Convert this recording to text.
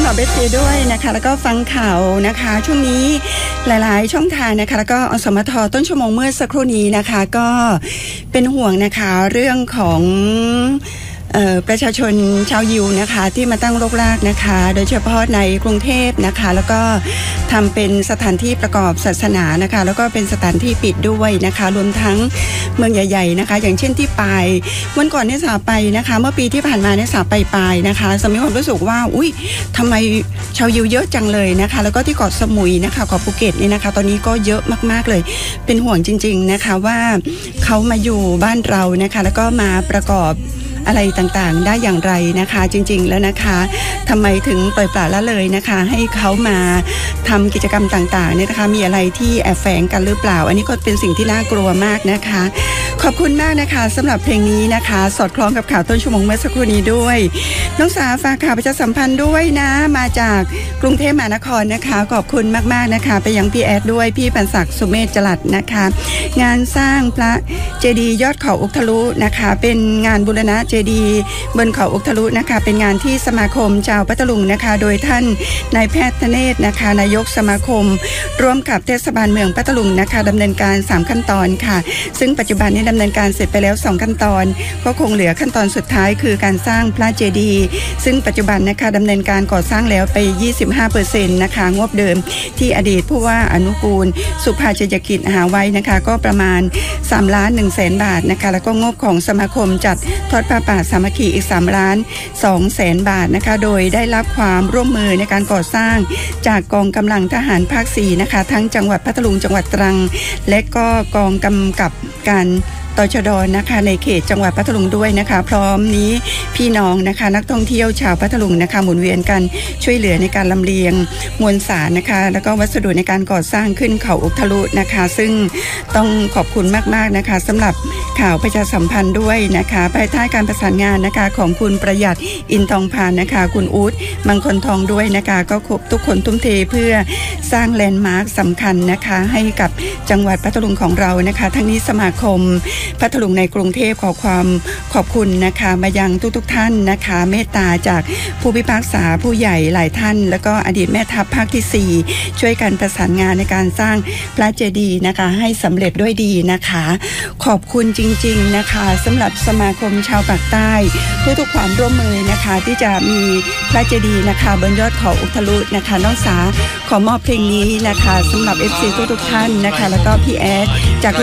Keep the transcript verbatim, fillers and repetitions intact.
ำหรับเอฟซีด้วยนะคะแล้วก็ฟังข่าวนะคะช่วงนี้หลายๆช่องทางนะคะแล้วก็อสมทต้นชั่วโมงเมื่อสักครู่นี้นะคะก็เป็นห่วงนะคะเรื่องของประชาชนชาวยิวนะคะที่มาตั้งรกรากนะคะโดยเฉพาะในกรุงเทพนะคะแล้วก็ทำเป็นสถานที่ประกอบศาสนานะคะแล้วก็เป็นสถานที่ปิดด้วยนะคะรวมทั้งเมืองใหญ่ๆนะคะอย่างเช่นที่ปายวันก่อนเนี่ยสาไปนะคะเมื่อปีที่ผ่านมาเนี่ยสาไปปายนะคะสมีความรู้สึกว่าอุ้ยทำไมชาวยิวเยอะจังเลยนะคะแล้วก็ที่เกาะสมุยนะคะเกาะภูเก็ตนี่นะคะตอนนี้ก็เยอะมากๆเลยเป็นห่วงจริงๆนะคะว่าเขามาอยู่บ้านเรานะคะแล้วก็มาประกอบอะไรต่างๆได้อย่างไรนะคะจริงๆแล้วนะคะทำไมถึงปล่อยปละละเลยนะคะให้เขามาทำกิจกรรมต่างๆเนี่ยนะคะมีอะไรที่แอบแฝงกันหรือเปล่าอันนี้ก็เป็นสิ่งที่น่ากลัวมากนะคะขอบคุณมากนะคะสำหรับเพลงนี้นะคะสอดคล้องกับข่าวต้นชั่วโมงเมื่อสักครู่นี้ด้วยน้องสาฝากข่าวประชาสัมพันธ์ด้วยนะมาจากกรุงเทพมหานครนะคะขอบคุณมากๆนะคะไปยังพี่แอดด้วยพี่ปันศักดิ์สุเมธจรัสนะคะงานสร้างพระเจดีย์ยอดเขาอุกทะลุนะคะเป็นงานบูรณะเจดีย์บนเขาอุกทะลุนะคะเป็นงานที่สมาคมชาวพัทลุงนะคะโดยท่านนายแพทย์ธเนศนะคะนายกสมาคมร่วมกับเทศบาลเมืองพัทลุงนะคะดำเนินการสามขั้นตอนค่ะซึ่งปัจจุบันนี้ดำเนินการเสร็จไปแล้วสองขั้นตอนก็คงเหลือขั้นตอนสุดท้ายคือการสร้างพระเจดีย์ซึ่งปัจจุบันนะคะดำเนินการก่อสร้างแล้วไป ยี่สิบห้าเปอร์เซ็นต์ นะคะงบเดิมที่อดีตผู้ว่าอนุกูลสุภาชัยกิจหาไว้นะคะก็ประมาณสามล้านหนึ่งแสนบาทนะคะแล้วก็งบของสมาคมจัดทอดผ้าป่าสามัคคีอีกสามล้านสองแสนบาทนะคะโดยได้รับความร่วมมือในการก่อสร้างจากกองกำลังทหารภาคสี่นะคะทั้งจังหวัดพัทลุงจังหวัดตรังและก็กองกำกับการตชด.นะคะในเขตจังหวัดพัทลุงด้วยนะคะพร้อมนี้พี่น้องนะคะนักท่องเที่ยวชาวพัทลุงนะคะหมุนเวียนกันช่วยเหลือในการลำเลียงมวลสารนะคะแล้วก็วัสดุในการก่อสร้างขึ้นเขาอุกทะลุนะคะซึ่งต้องขอบคุณมากๆนะคะสำหรับข่าวประชาสัมพันธ์ด้วยนะคะภายใต้การประสานงานนะคะของคุณประหยัดอินทองพานนะคะคุณอู๊ดมังคลทองด้วยนะคะก็ครบทุกคนทุ่มเทเพื่อสร้างแลนด์มาร์คสำคัญนะคะให้กับจังหวัดพัทลุงของเรานะคะทั้งนี้สมาคมพัทลุงในกรุงเทพขอความขอบคุณนะคะมายังทุกๆท่านนะคะเมตตาจากผู้พิพากษาผู้ใหญ่หลายท่านแล้วก็อดีตแม่ทัพภาคที่สี่ช่วยกันประสานงานในการสร้างพระเจดีย์นะคะให้สำเร็จด้วยดีนะคะขอบคุณจริงๆนะคะสำหรับสมาคมชาวปากใต้ทุกๆความร่วมมือนะคะที่จะมีพระเจดีย์นะคะบนยอดเขาอุกทะลุนะคะน้องสาขอมอบเพลงนี้นะคะสำหรับ เอฟ ซี ทุกๆท่านนะคะแล้วก็พี่แอดจาก